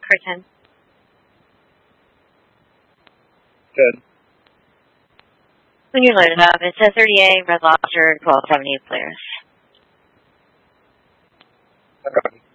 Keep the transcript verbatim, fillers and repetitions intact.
for ten. Good. When you're loaded up, it says thirty-eight, Red Lobster, twelve seventy Polaris. Okay.